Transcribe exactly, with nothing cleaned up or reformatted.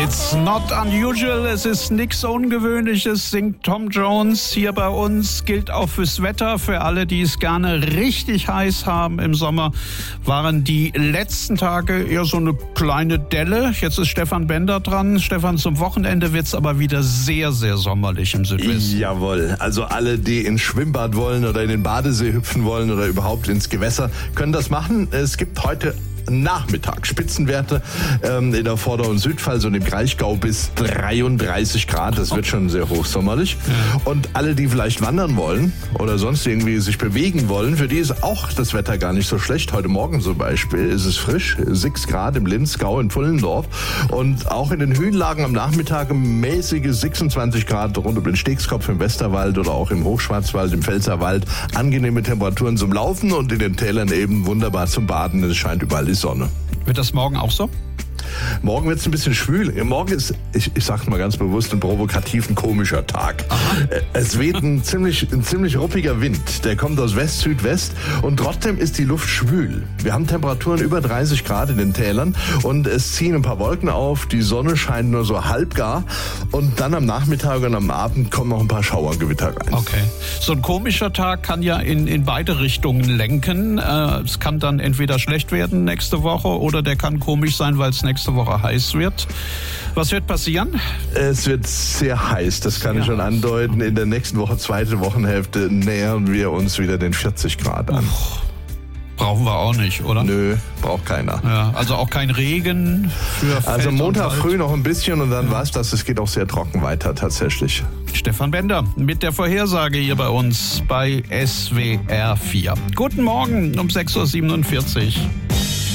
It's not unusual, es ist nichts Ungewöhnliches, singt Tom Jones hier bei uns. Gilt auch fürs Wetter, für alle, die es gerne richtig heiß haben im Sommer, waren die letzten Tage eher so eine kleine Delle. Jetzt ist Stefan Bender dran. Stefan, zum Wochenende wird's aber wieder sehr, sehr sommerlich im Südwesten. Jawohl, also alle, die ins Schwimmbad wollen oder in den Badesee hüpfen wollen oder überhaupt ins Gewässer, können das machen. Es gibt heute Nachmittag Spitzenwerte ähm, in der Vorder- und Südpfalz und im Kraichgau bis dreiunddreißig Grad. Das wird schon sehr hochsommerlich. Ja. Und alle, die vielleicht wandern wollen oder sonst irgendwie sich bewegen wollen, für die ist auch das Wetter gar nicht so schlecht. Heute Morgen zum Beispiel ist es frisch, sechs Grad im Linzgau in Pfullendorf. Und auch in den Höhenlagen am Nachmittag mäßige sechsundzwanzig Grad rund um den Stegskopf im Westerwald oder auch im Hochschwarzwald, im Pfälzerwald. Angenehme Temperaturen zum Laufen und in den Tälern eben wunderbar zum Baden. Es scheint überall die Sonne. Wird das morgen auch so? Morgen wird es ein bisschen schwül. Morgen ist, ich, ich sage mal ganz bewusst, ein provokativ ein komischer Tag. Aha. Es weht ein ziemlich, ein ziemlich ruppiger Wind. Der kommt aus West, Südwest und trotzdem ist die Luft schwül. Wir haben Temperaturen über dreißig Grad in den Tälern und es ziehen ein paar Wolken auf. Die Sonne scheint nur so halbgar und dann am Nachmittag und am Abend kommen noch ein paar Schauergewitter rein. Okay. So ein komischer Tag kann ja in, in beide Richtungen lenken. Äh, es kann dann entweder schlecht werden nächste Woche oder der kann komisch sein, weil es nächste Woche heiß wird. Was wird passieren? Es wird sehr heiß, das kann sehr ich schon heiß. andeuten. In der nächsten Woche, zweite Wochenhälfte, nähern wir uns wieder den vierzig Grad an. Uff. Brauchen wir auch nicht, oder? Nö, braucht keiner. Ja, also auch kein Regen für Also Feld Montag und Wald. früh noch ein bisschen und dann ja. war's das. Es geht auch sehr trocken weiter tatsächlich. Stefan Bender mit der Vorhersage hier bei uns bei S W R vier. Guten Morgen um sechs Uhr siebenundvierzig.